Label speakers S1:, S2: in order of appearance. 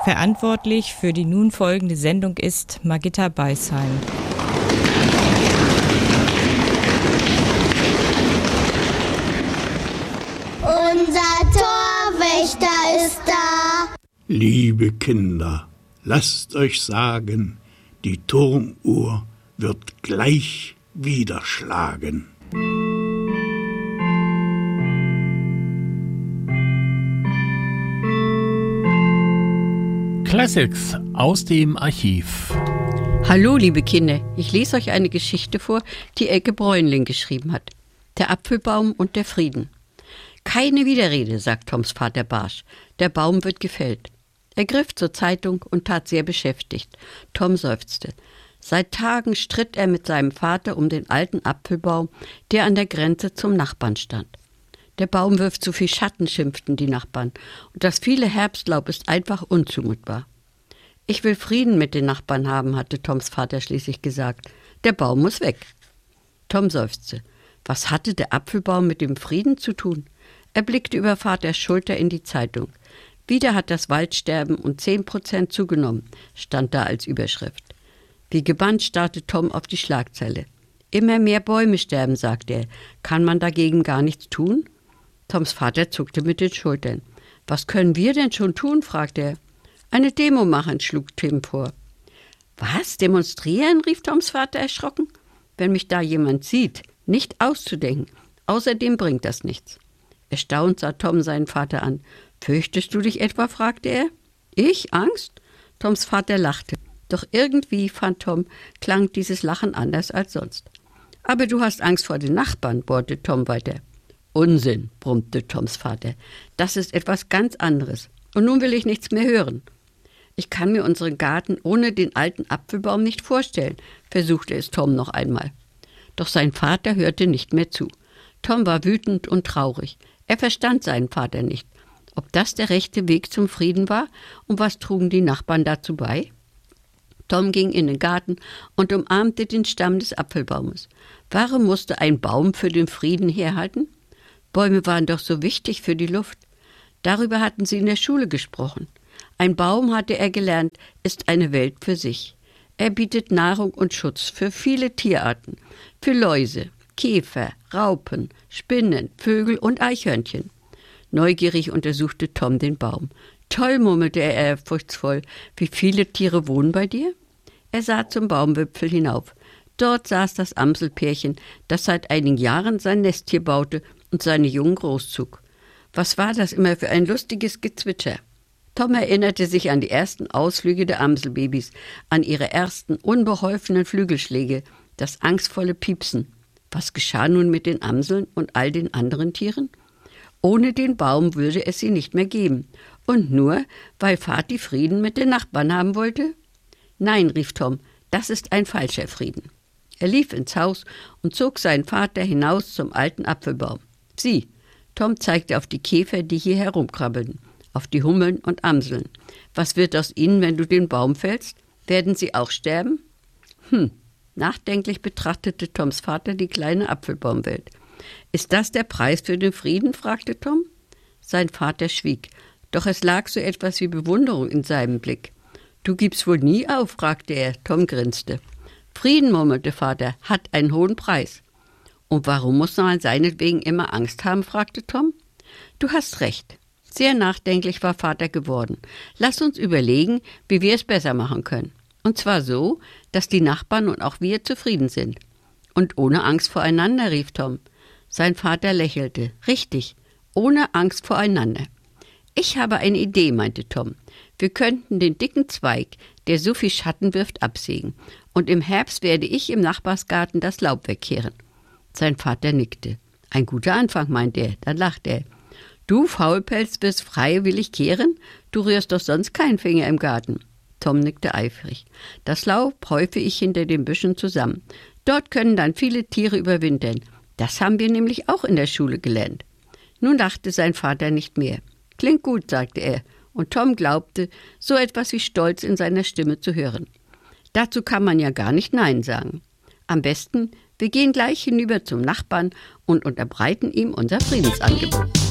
S1: Verantwortlich für die nun folgende Sendung ist Margitta Beisheim.
S2: Unser Torwächter ist da.
S3: Liebe Kinder, lasst euch sagen, die Turmuhr wird gleich wieder schlagen.
S4: Classics aus dem Archiv.
S5: Hallo, liebe Kinder, ich lese euch eine Geschichte vor, die Elke Bräunling geschrieben hat. Der Apfelbaum und der Frieden. Keine Widerrede, sagt Toms Vater barsch. Der Baum wird gefällt. Er griff zur Zeitung und tat sehr beschäftigt. Tom seufzte. Seit Tagen stritt er mit seinem Vater um den alten Apfelbaum, der an der Grenze zum Nachbarn stand. Der Baum wirft zu viel Schatten, schimpften die Nachbarn, und das viele Herbstlaub ist einfach unzumutbar. Ich will Frieden mit den Nachbarn haben, hatte Toms Vater schließlich gesagt. Der Baum muss weg. Tom seufzte. Was hatte der Apfelbaum mit dem Frieden zu tun? Er blickte über Vaters Schulter in die Zeitung. Wieder hat das Waldsterben um 10% zugenommen, stand da als Überschrift. Wie gebannt starrte Tom auf die Schlagzeile. Immer mehr Bäume sterben, sagte er. Kann man dagegen gar nichts tun? Toms Vater zuckte mit den Schultern. Was können wir denn schon tun, fragte er. Eine Demo machen, schlug Tim vor. Was, demonstrieren, rief Toms Vater erschrocken. Wenn mich da jemand sieht, nicht auszudenken. Außerdem bringt das nichts. Erstaunt sah Tom seinen Vater an. Fürchtest du dich etwa, fragte er. Ich? Angst? Toms Vater lachte. Doch irgendwie, fand Tom, klang dieses Lachen anders als sonst. Aber du hast Angst vor den Nachbarn, bohrte Tom weiter. Unsinn, brummte Toms Vater. Das ist etwas ganz anderes. Und nun will ich nichts mehr hören. Ich kann mir unseren Garten ohne den alten Apfelbaum nicht vorstellen, versuchte es Tom noch einmal. Doch sein Vater hörte nicht mehr zu. Tom war wütend und traurig. Er verstand seinen Vater nicht. Ob das der rechte Weg zum Frieden war und was trugen die Nachbarn dazu bei? Tom ging in den Garten und umarmte den Stamm des Apfelbaumes. Warum musste ein Baum für den Frieden herhalten? Bäume waren doch so wichtig für die Luft. Darüber hatten sie in der Schule gesprochen. Ein Baum, hatte er gelernt, ist eine Welt für sich. Er bietet Nahrung und Schutz für viele Tierarten, für Läuse, Käfer, Raupen, Spinnen, Vögel und Eichhörnchen. Neugierig untersuchte Tom den Baum. Toll, murmelte er ehrfurchtsvoll. Wie viele Tiere wohnen bei dir? Er sah zum Baumwipfel hinauf. Dort saß das Amselpärchen, das seit einigen Jahren sein Nest hier baute und seine Jungen großzog. Was war das immer für ein lustiges Gezwitscher? Tom erinnerte sich an die ersten Ausflüge der Amselbabys, an ihre ersten unbeholfenen Flügelschläge, das angstvolle Piepsen. Was geschah nun mit den Amseln und all den anderen Tieren? Ohne den Baum würde es sie nicht mehr geben. Und nur, weil Vati Frieden mit den Nachbarn haben wollte? Nein, rief Tom, das ist ein falscher Frieden. Er lief ins Haus und zog seinen Vater hinaus zum alten Apfelbaum. Sieh, Tom zeigte auf die Käfer, die hier herumkrabbeln, auf die Hummeln und Amseln. Was wird aus ihnen, wenn du den Baum fällst? Werden sie auch sterben? Nachdenklich betrachtete Toms Vater die kleine Apfelbaumwelt. Ist das der Preis für den Frieden? Fragte Tom. Sein Vater schwieg, doch es lag so etwas wie Bewunderung in seinem Blick. Du gibst wohl nie auf? Fragte er. Tom grinste. Frieden, murmelte Vater, hat einen hohen Preis. Und warum muss man seinetwegen immer Angst haben? Fragte Tom. Du hast recht. Sehr nachdenklich war Vater geworden. Lass uns überlegen, wie wir es besser machen können. Und zwar so, dass die Nachbarn und auch wir zufrieden sind. Und ohne Angst voreinander, rief Tom. Sein Vater lächelte. Richtig, ohne Angst voreinander. Ich habe eine Idee, meinte Tom. Wir könnten den dicken Zweig, der so viel Schatten wirft, absägen. Und im Herbst werde ich im Nachbarsgarten das Laub wegkehren. Sein Vater nickte. Ein guter Anfang, meinte er. Dann lachte er. Du, Faulpelz, wirst freiwillig kehren? Du rührst doch sonst keinen Finger im Garten. Tom nickte eifrig. Das Laub häufe ich hinter den Büschen zusammen. Dort können dann viele Tiere überwintern. Das haben wir nämlich auch in der Schule gelernt. Nun lachte sein Vater nicht mehr. Klingt gut, sagte er, und Tom glaubte, so etwas wie Stolz in seiner Stimme zu hören. Dazu kann man ja gar nicht Nein sagen. Am besten, wir gehen gleich hinüber zum Nachbarn und unterbreiten ihm unser Friedensangebot.